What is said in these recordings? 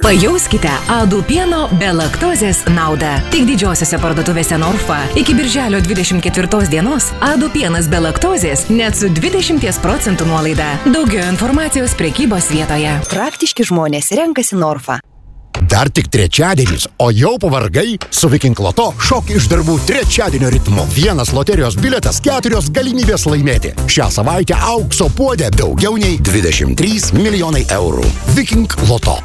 Pajauskite Adų pieno be laktozės naudą. Tik didžiosiose parduotuvėse Norfa iki birželio 24 dienos Adų pienas be laktozės net su 20% nuolaida. Daugiau informacijos prekybos vietoje. Praktiški žmonės renkasi Norfa. Dar tik trečiadienis, o jau pavargai? Su Viking Loto šok iš darbų trečiadienio ritmu. Vienas loterijos bilietas, 4 galimybės laimėti. Šią savaitę aukso puodė daugiau nei 23 milijonai eurų. Viking Loto.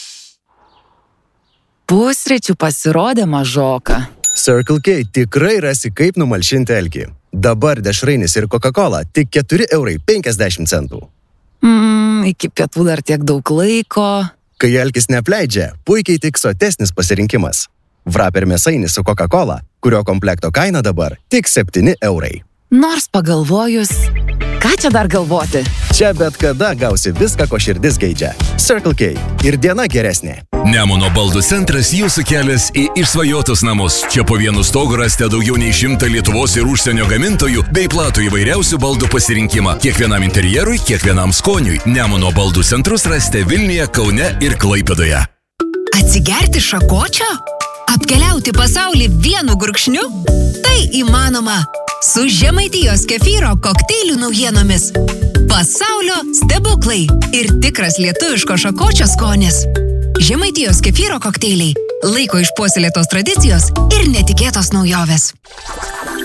Pusryčių pasirodė mažoka. Circle K tikrai rasi kaip numalšinti alkį. Dabar dešrainis ir Coca-Cola tik 4,50 €. Iki pietų dar tiek daug laiko. Kai alkis neapleidžia, puikiai tik sotesnis pasirinkimas. Wrapper mėsainis su Coca-Cola, kurio komplekto kaina dabar tik 7 €. Nors pagalvojus, ką čia dar galvoti? Čia bet kada gausi viską, ko širdis geidžia. Circle K. Ir diena geresnė. Nemuno baldų centras jūsų kelias į išsvajotus namus. Čia po vienu stogu rasite daugiau nei 100 Lietuvos ir užsienio gamintojų bei platų įvairiausių baldų pasirinkimą. Kiekvienam interjerui, kiekvienam skoniui. Nemuno baldų centrus rasite Vilniuje, Kaune ir Klaipėdoje. Atsigerti šakočio? Apkeliauti pasaulį vienu gurkšniu? Tai įmanoma su Žemaitijos kefyro kokteilių naujienomis. Pasaulio stebuklai ir tikras lietuviško šakočio skonis. Žemaitijos kefyro kokteiliai. Laiko išpuoselėtos tradicijos ir netikėtos naujovės.